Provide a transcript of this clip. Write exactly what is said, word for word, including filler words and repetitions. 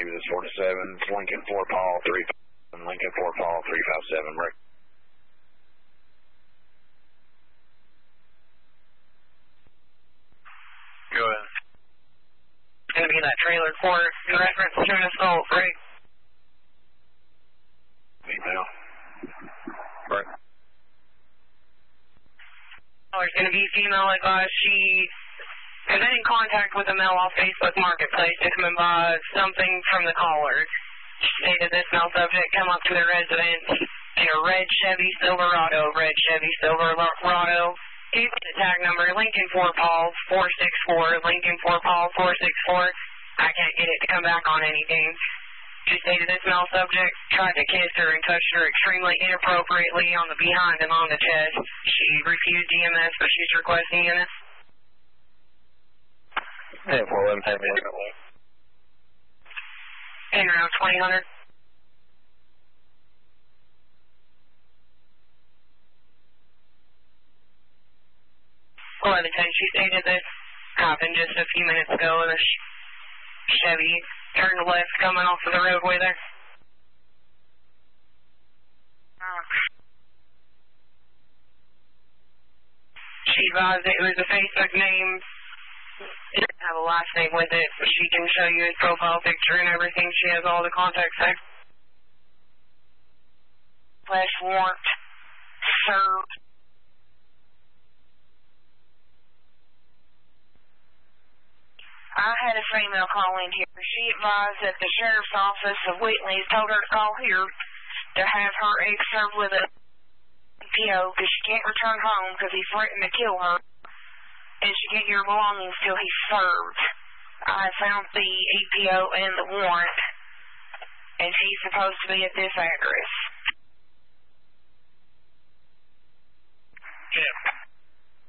This is four to seven. Lincoln four Paul three. Lincoln four Paul three five seven. Break. Go ahead. It's going to be that trailer court. Reference to an assault, right? Email. Right. Oh, there's going to be a female advised she is in contact with a male off Facebook Marketplace to come and buy something from the caller. She stated this male subject come up to the residence in a red Chevy Silverado, red Chevy Silverado. Gave me the tag number, Lincoln four Paul four six four, Lincoln four Paul four six four. I can't get it to come back on anything. She stated this male subject tried to kiss her and touched her extremely inappropriately on the behind and on the chest. She refused E M S, but she's requesting units. Hey, four eleven, ten minutes. In around twenty hundred. eleven ten, she stated this happened just a few minutes ago in a Chevy turned left coming off of the roadway there. She advised it was a Facebook name. It didn't have a last name with it, but she can show you his profile picture and everything. She has all the contacts there. Flash warrant served. I had a female call in here. She advised that the sheriff's office of Whitley's told her to call here to have her ex served with a E P O because she can't return home because he threatened to kill her. And she can't get her belongings till he's served. I found the E P O and the warrant, and she's supposed to be at this address.